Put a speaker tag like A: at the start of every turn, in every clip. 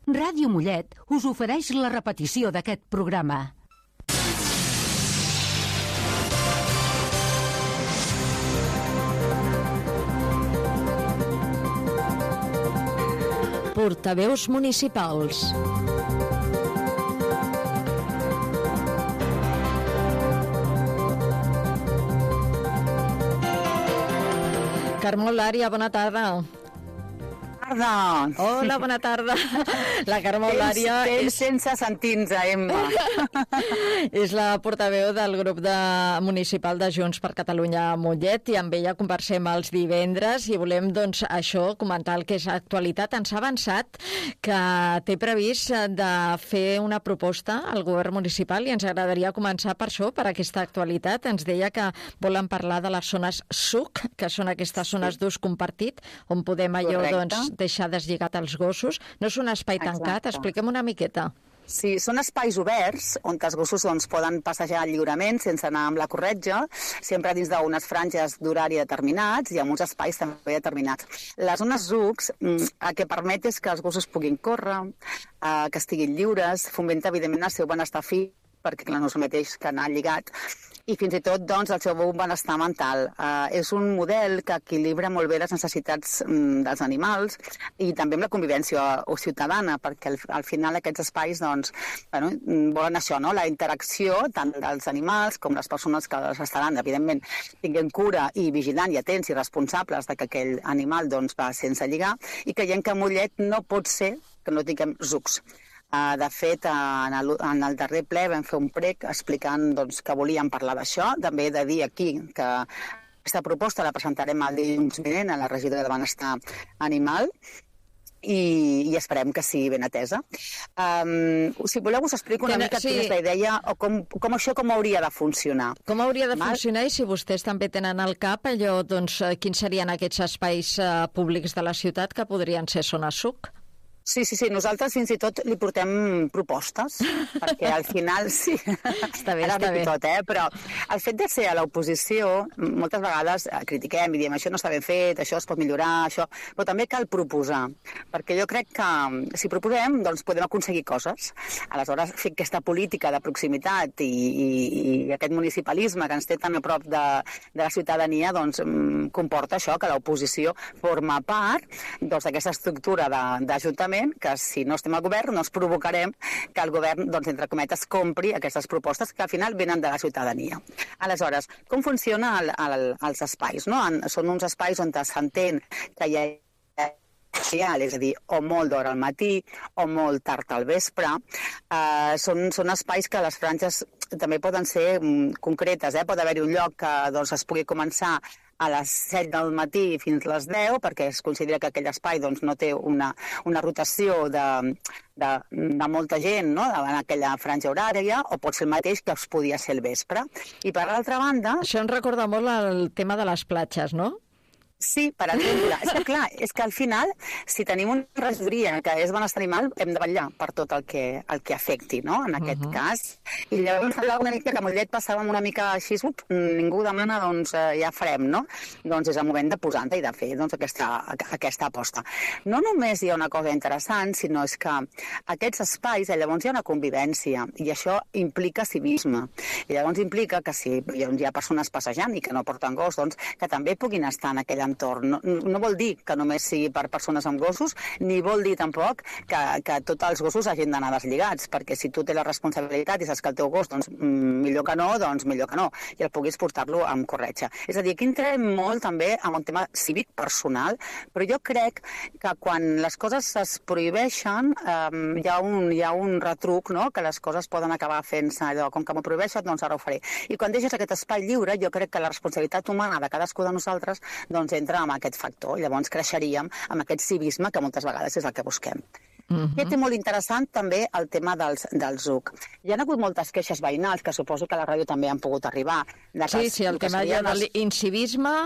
A: Ràdio Mollet us ofereix la repetició d'aquest programa.
B: Portaveus municipals. Carme Eulària, bona tarda. Hola, bona tarda. La Carme Eulària
C: és sense sentir-nos, Emma.
B: És la portaveu del grup municipal de Junts per Catalunya a Mollet i amb ella conversem els divendres i volem, doncs, això, comentar el que és actualitat. Ens ha avançat que té previst de fer una proposta al govern municipal i ens agradaria començar per això, per aquesta actualitat. Ens deia que volen parlar de les zones SUC, que són aquestes zones d'ús compartit, on podem allò, doncs, deixar deslligat els gossos. No és un espai tancat, expliquem una miqueta.
C: Sí, són espais oberts on els gossos poden passejar lliurement sense anar amb la corretja, sempre dins d'unes franges d'horari determinats i amb uns espais també determinats. Les zones ZUCs el que permet és que els gossos puguin córrer, que estiguin lliures, fomenta evidentment el seu benestar físic, perquè clar, no és el mateix que anar lligat, i fins i tot doncs, el seu benestar mental. És un model que equilibra molt bé les necessitats dels animals i també amb la convivència ciutadana, perquè al final aquests espais doncs, volen això, no? La interacció tant dels animals com les persones que els estaran, evidentment, tinguent cura i vigilant i atents i responsables de que aquell animal doncs, va sense lligar, i creiem que a Mollet no pot ser que no tinguem ZUCs. De fet, en el darrer ple vam fer un prec explicant doncs, que volíem parlar d'això. També he de dir aquí que aquesta proposta la presentarem el dilluns vinent a la regidora de Benestar Animal i esperem que sigui ben atesa. Si voleu us explico una mica quina és la idea o com això hauria de funcionar.
B: Com hauria de funcionar i si vostès també tenen al cap allò, doncs, quins serien aquests espais públics de la ciutat que podrien ser zones SUC?
C: Sí, nosaltres fins i tot li portem propostes, perquè al final sí,
B: està bé.
C: Tot, però el fet de ser a l'oposició, moltes vegades critiquem i diem això no està ben fet, això es pot millorar, això, però també cal proposar, perquè jo crec que si proposem, doncs podem aconseguir coses. Aleshores, fer aquesta política de proximitat i aquest municipalisme que ens té tan a prop de la ciutadania, doncs comporta això, que l'oposició forma part d'aquesta estructura d'Ajuntament, que si no estem al govern no ens provocarem que el govern, doncs, entre cometes, compri aquestes propostes que al final venen de la ciutadania. Aleshores, com funcionen els espais? No? Són uns espais on s'entén que hi ha és a dir, o molt d'hora al matí o molt tard al vespre. Són espais que les franges també poden ser concretes. Pot haver-hi un lloc que doncs, es pugui començar a les 7 del matí fins a les 10, perquè es considera que aquell espai doncs, no té una rotació de molta gent, no? En aquella franja horària, o pot ser el mateix que es podia ser el vespre. I per l'altra banda...
B: Això ens recorda molt el tema de les platges, no?
C: Sí, per exemple. És que clar, és que al final, si tenim una regidoria que és benestar animal, hem de vetllar per tot el que afecti, no?, en aquest cas. I llavors una mica que a Mollet passàvem una mica així, ningú demana, doncs ja farem, no? Doncs és el moment de posar-te i de fer doncs, aquesta aposta. No només hi ha una cosa interessant, sinó és que aquests espais, llavors hi ha una convivència, i això implica civisme. I llavors implica que si hi ha persones passejant i que no porten gos, doncs que també puguin estar en aquell entorn. No vol dir que només sigui per persones amb gossos, ni vol dir tampoc que tots els gossos hagin d'anar deslligats, perquè si tu tens la responsabilitat i saps que el teu gos, doncs millor que no, i el puguis portar-lo amb corretja. És a dir, aquí entrem molt també en un tema cívic personal, però jo crec que quan les coses es prohibeixen hi ha un retruc, no?, que les coses poden acabar fent-se allò, com que m'ho prohibeixen, doncs ara ho faré. I quan deixes aquest espai lliure, jo crec que la responsabilitat humana de cadascú de nosaltres doncs entra amb aquest factor, i llavors creixeríem amb aquest civisme que moltes vegades és el que busquem. I té molt interessant també el tema dels ZUC. Hi ha hagut moltes queixes veïnals, que suposo que a la ràdio també han pogut arribar.
B: Sí, el tema de l'incivisme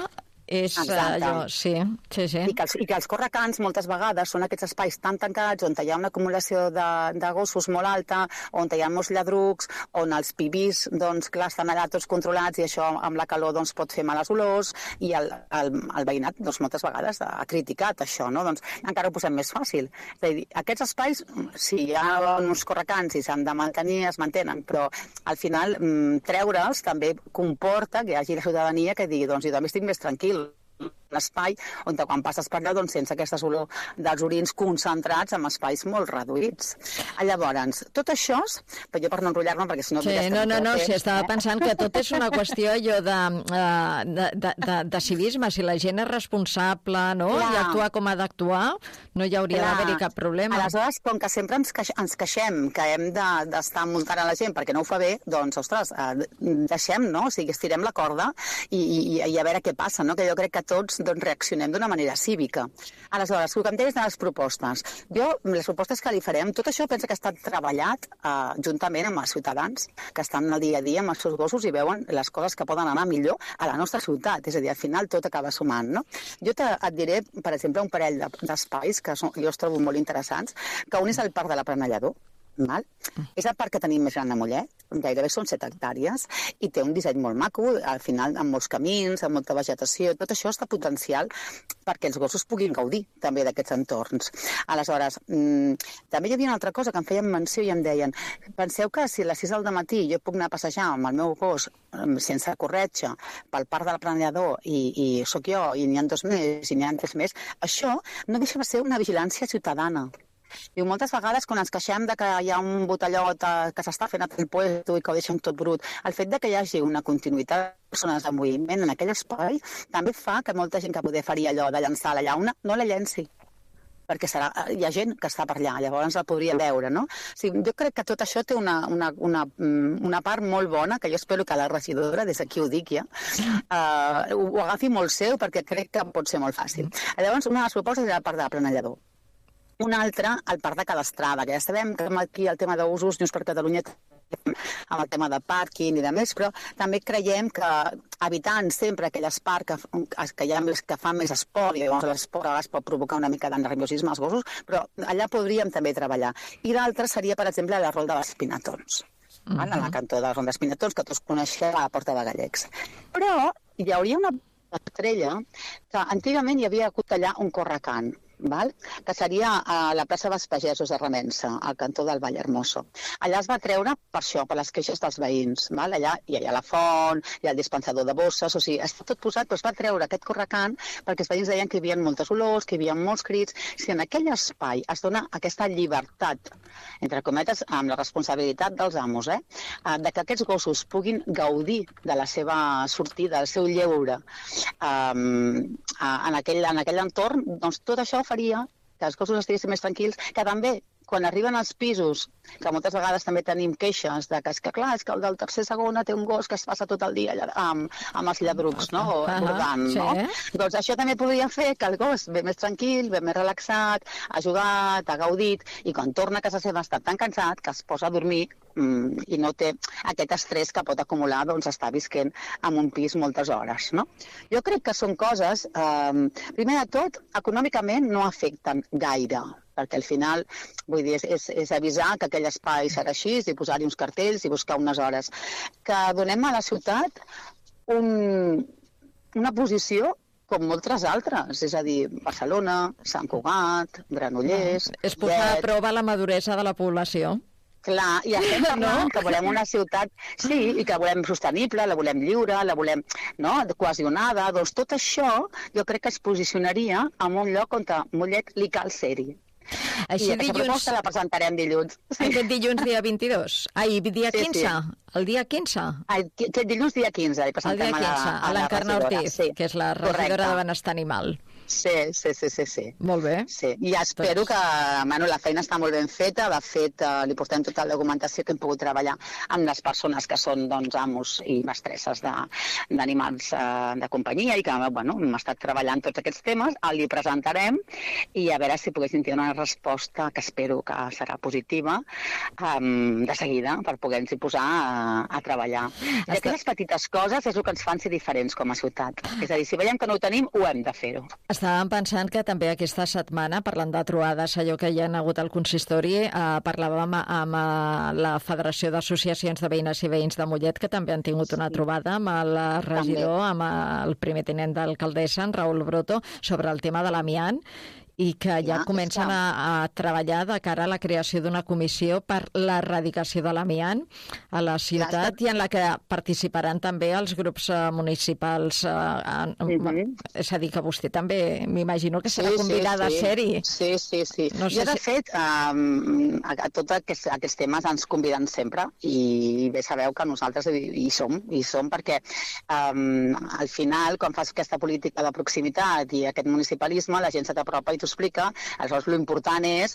B: és allò, sí.
C: I que els correcants moltes vegades són aquests espais tan tancats on hi ha una acumulació de gossos molt alta, on hi ha molts lladrucs, on els pipís, doncs, clar, estan allà tots controlats i això amb la calor doncs, pot fer males olors, i el veïnat doncs, moltes vegades ha criticat això, no? Doncs encara ho posem més fàcil. És a dir, aquests espais, si hi ha uns correcants i s'han de mantenir, es mantenen, però al final treure'ls també comporta que hi hagi la ciutadania que digui, doncs, jo també estic més tranquil, l'espai on quan passes per allà doncs, sense aquestes olor dels orins concentrats en espais molt reduïts. Llavors, tot això, però jo per no enrotllar-me, perquè si no...
B: Sí, no, si estava pensant que tot és una qüestió allò de civisme, si la gent és responsable, no?, i actua com ha d'actuar, no hi hauria d'haver-hi cap problema.
C: Aleshores, com que sempre ens queixem que hem d'estar multant a la gent perquè no ho fa bé, doncs, ostres, deixem, no?, o sigui, estirem la corda i a veure què passa, no?, que jo crec que tots doncs, reaccionem d'una manera cívica. Aleshores, el que em deies de les propostes. Les propostes que li farem, tot això penso que ha estat treballat juntament amb els ciutadans que estan al dia a dia amb els seus gossos i veuen les coses que poden anar millor a la nostra ciutat. És a dir, al final tot acaba sumant, no? Jo et diré, per exemple, un parell d'espais que jo els trobo molt interessants, que un és el Parc de l'Aprenellador. És el parc que tenim més gran a Mollet, gairebé són 7 hectàrees, i té un disseny molt maco, al final amb molts camins, amb molta vegetació, tot això està potencial perquè els gossos puguin gaudir també d'aquests entorns. Aleshores, també hi havia una altra cosa que em feien menció i em deien, penseu que si a les 6 del matí jo puc anar a passejar amb el meu gos sense corretja pel Parc de l'Aprenellador i sóc jo, i n'hi ha 2 més, i n'hi ha 3 més, això no deixa de ser una vigilància ciutadana. Diu, moltes vegades quan ens queixem de que hi ha un botellot que s'està fent a el puesto i que ho deixen tot brut, el fet de que hi hagi una continuïtat de persones en moviment en aquell espai també fa que molta gent que poder faria allò de llançar la llauna no la llenci, perquè hi ha gent que està per allà, llavors la podria veure, no? O sigui, jo crec que tot això té una part molt bona, que jo espero que la regidora, des d'aquí ho dic ja, ho agafi molt seu, perquè crec que pot ser molt fàcil. Llavors, una de les propostes és el Parc de l'Aprenellador. Una altra, el Parc de Cadastrada, que ja sabem que aquí el tema d'usos Junts per Catalunya amb el tema de pàrquing i de més, però també creiem que evitant sempre aquell parc que fa més esport, i llavors l'esport a vegades pot provocar una mica de nerviosisme als gossos, però allà podríem també treballar. I l'altra seria, per exemple, la Ronda dels Pinatons, a la cantó de la Ronda dels Pinatons, que tots coneixem a la Porta de Gallecs. Però hi hauria una estrella que antigament hi havia hagut allà un correcant, que seria a la plaça dels Pagesos de Remença, al cantó del Vallermoso. Allà es va treure per això, per les queixes dels veïns. Allà hi ha la font, hi ha el dispensador de bosses, o sigui, està tot posat, però es va treure aquest correcant perquè els veïns deien que hi havia moltes olors, que hi havia molts crits. Si en aquell espai es dona aquesta llibertat, entre cometes, amb la responsabilitat dels amos, de que aquests gossos puguin gaudir de la seva sortida, del seu lleure en aquell entorn, doncs tot això faria que els gossos estiguessin més tranquils, que també, quan arriben als pisos, que moltes vegades també tenim queixes de que, clar, és que el del tercer segona té un gos que es passa tot el dia amb els lladrucs, no?, bordant, no? Doncs això també podria fer que el gos ve més tranquil, ve més relaxat, ha jugat, ha gaudit, i quan torna a casa seva està tan cansat que es posa a dormir i no té aquest estrès que pot acumular, doncs, estar visquent en un pis moltes hores, no? Jo crec que són coses, primer de tot, econòmicament no afecten gaire, perquè al final, vull dir, és avisar que aquell espai serà així i posar-hi uns cartells i buscar unes hores. Que donem a la ciutat una posició com moltes altres, és a dir, Barcelona, Sant Cugat, Granollers...
B: És posar a prova la maduresa de la població.
C: Clar, i estem parlant que volem una ciutat, sí, i que volem sostenible, la volem lliure, la volem cohesionada, doncs tot això jo crec que es posicionaria en un lloc on a Mollet li cal ser-hi.
B: Així
C: I aquesta proposta la presentarem dilluns.
B: Aquest dilluns dia 22? Ai, dia 15? Sí. El dia 15?
C: Aquest dilluns dia 15.
B: El dia 15, a l'Encarna Ortiz, que és la regidora de Benestar Animal.
C: Sí.
B: Molt bé.
C: Sí, i espero que la feina està molt ben feta. De fet, li portem tota la documentació que hem pogut treballar amb les persones que són amos i mestresses d'animals de companyia i que hem estat treballant tots aquests temes. Li presentarem i a veure si poguéssim tenir una resposta que espero que serà positiva de seguida per poder-nos posar a treballar. I aquelles petites coses és el que ens fan ser diferents com a ciutat. És a dir, si veiem que no ho tenim, ho hem de fer-ho.
B: Estàvem pensant que també aquesta setmana, parlant de trobades, allò que hi ha hagut al consistori, parlàvem amb la Federació d'Associacions de Veïnes i Veïns de Mollet, que també han tingut una trobada amb el regidor, amb el primer tinent d'alcaldessa, en Raül Broto, sobre el tema de l'amiant, i que ja comencen a treballar de cara a la creació d'una comissió per l'erradicació de l'amiant a la ciutat i en la que participaran també els grups municipals. És a dir, que vostè també m'imagino que serà convidada a ser-hi.
C: Sí. No sé, de fet, a tots aquests temes ens conviden sempre i bé sabeu que nosaltres hi som perquè al final, quan fas aquesta política de proximitat i aquest municipalisme, la gent se t'apropa i explica, aleshores l'important és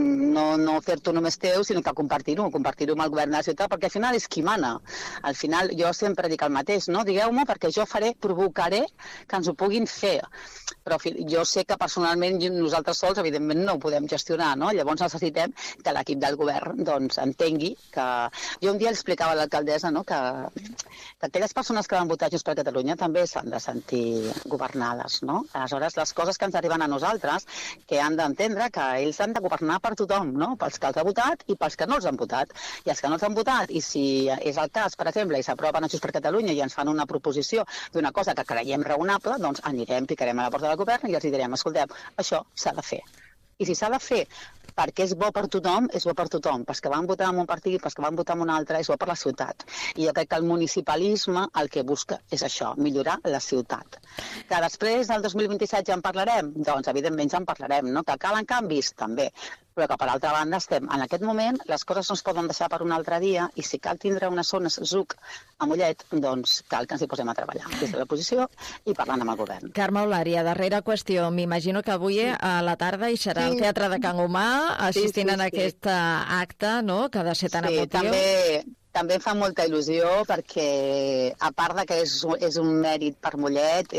C: no fer-t'ho només teu, sinó que compartir-ho amb el govern de la ciutat, perquè al final és qui mana. Al final jo sempre dic el mateix, no? Digueu-me perquè jo provocaré que ens ho puguin fer. Però jo sé que personalment nosaltres sols, evidentment, no ho podem gestionar, no? Llavors necessitem que l'equip del govern entengui que... Jo un dia li explicava a l'alcaldessa que aquelles persones que van votar Junts per Catalunya també s'han de sentir governades, no? Aleshores, les coses que ens arriben a nosaltres, que han d'entendre que ells han de governar per tothom, no? Pels que els han votat i pels que no els han votat. I els que no els han votat, i si és el cas, per exemple, i s'aproven a Junts per Catalunya i ens fan una proposició d'una cosa que creiem raonable, doncs picarem a la porta del govern i els direm, escolteu, això s'ha de fer. I si s'ha de fer perquè és bo per tothom, és bo per tothom. Pels que van votar en un partit, pels que van votar en un altre, és bo per la ciutat. I jo crec que el municipalisme el que busca és això, millorar la ciutat. Que després del 2027 ja en parlarem? Doncs evidentment ja en parlarem, no? Que calen canvis? També. Però que per altra banda en aquest moment, les coses no es poden deixar per un altre dia i si cal tindre unes zones ZUC a Mollet, doncs cal que ens hi posem a treballar des de l'oposició i parlant amb el govern.
B: Carme Eulària, darrera qüestió. M'imagino que avui a la tarda hi serà al Teatre de Can Humà assistint a aquest acte, no?, que ha de ser tan emotiu.
C: També em fa molta il·lusió perquè, a part de que és un mèrit per Mollet,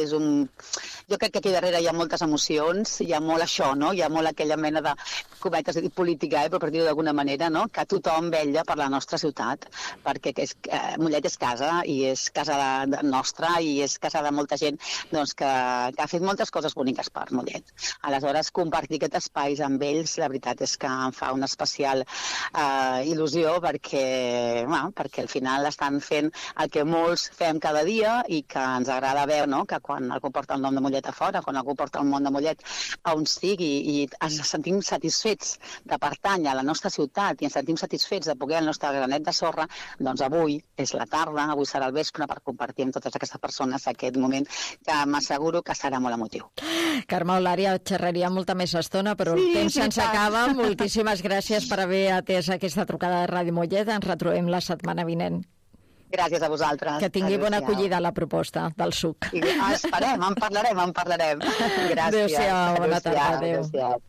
C: jo crec que aquí darrere hi ha moltes emocions, hi ha molt això, no? Hi ha molt aquella mena de cometes de política, però per dir-ho d'alguna manera, no? Que tothom vetlla per la nostra ciutat, perquè Mollet és casa, i és casa nostra, i és casa de molta gent que ha fet moltes coses boniques per Mollet. Aleshores, compartir aquest espais amb ells, la veritat és que em fa una especial il·lusió perquè al final estan fent el que molts fem cada dia i que ens agrada veure, no? Que quan algú porta el nom de Mollet a fora, quan algú porta el món de Mollet a on sigui i ens sentim satisfets de pertànyer a la nostra ciutat i ens sentim satisfets de poder el nostre granet de sorra, doncs avui és la tarda, avui serà el vespre per compartir amb totes aquestes persones aquest moment que m'asseguro que serà molt emotiu.
B: Carme Eulària, xerraria molta més estona, però el temps se'ns acaba. Moltíssimes gràcies per haver atès aquesta trucada de Ràdio Mollet. Ens retrobem la setmana vinent.
C: Gràcies a vosaltres.
B: Que tingui bona acollida a la proposta del SUC.
C: Esperem, en parlarem. Gràcies.
B: Adéu-siau, bona tarda.
C: Adéu.